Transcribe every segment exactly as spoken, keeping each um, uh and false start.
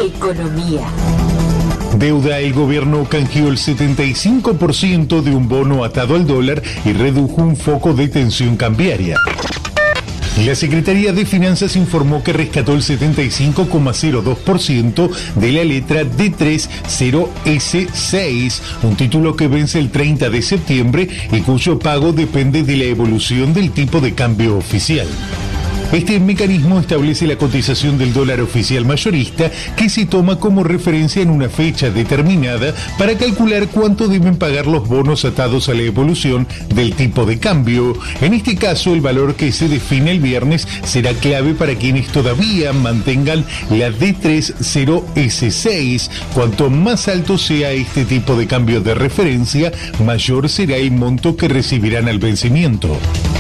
Economía. Deuda. El gobierno canjeó el setenta y cinco por ciento de un bono atado al dólar y redujo un foco de tensión cambiaria. La Secretaría de Finanzas informó que rescató el setenta y cinco coma cero dos por ciento de la letra D tres cero S seis, un título que vence el treinta de septiembre y cuyo pago depende de la evolución del tipo de cambio oficial. Este mecanismo establece la cotización del dólar oficial mayorista, que se toma como referencia en una fecha determinada para calcular cuánto deben pagar los bonos atados a la evolución del tipo de cambio. En este caso, el valor que se define el viernes será clave para quienes todavía mantengan la D tres cero S seis. Cuanto más alto sea este tipo de cambio de referencia, mayor será el monto que recibirán al vencimiento.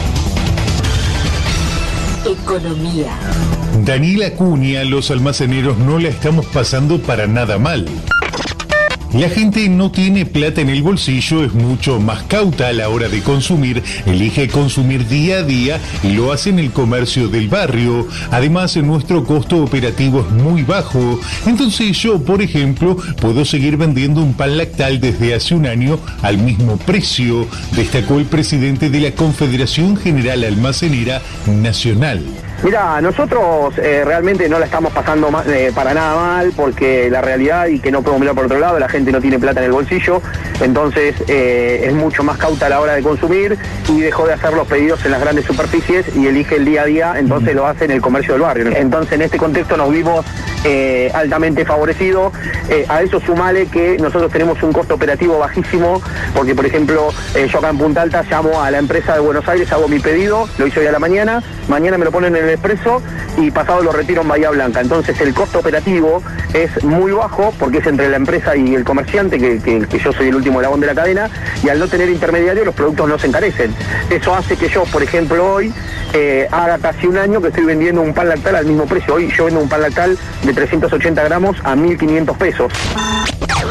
Economía. Daniel Acuña: los almaceneros no la estamos pasando para nada mal. La gente no tiene plata en el bolsillo, es mucho más cauta a la hora de consumir, elige consumir día a día y lo hace en el comercio del barrio. Además, nuestro costo operativo es muy bajo. Entonces yo, por ejemplo, puedo seguir vendiendo un pan lactal desde hace un año al mismo precio, destacó el presidente de la Confederación General Almacenera Nacional. Mira, nosotros eh, realmente no la estamos pasando mal, eh, para nada mal, porque la realidad, y que no podemos mirar por otro lado, la gente no tiene plata en el bolsillo, entonces eh, es mucho más cauta a la hora de consumir y dejó de hacer los pedidos en las grandes superficies y elige el día a día, entonces lo hace en el comercio del barrio. Entonces en este contexto nos vimos eh, altamente favorecidos. Eh, a eso sumale que nosotros tenemos un costo operativo bajísimo, porque por ejemplo eh, yo acá en Punta Alta llamo a la empresa de Buenos Aires, hago mi pedido, lo hice hoy a la mañana, mañana me lo ponen en el expreso y pasado lo retiro en Bahía Blanca. Entonces el costo operativo es muy bajo porque es entre la empresa y el comerciante, que, que, que yo soy el último eslabón de la cadena, y al no tener intermediario los productos no se encarecen. Eso hace que yo, por ejemplo, hoy eh, haga casi un año que estoy vendiendo un pan lactal al mismo precio. Hoy yo vendo un pan lactal de trescientos ochenta gramos a mil quinientos pesos.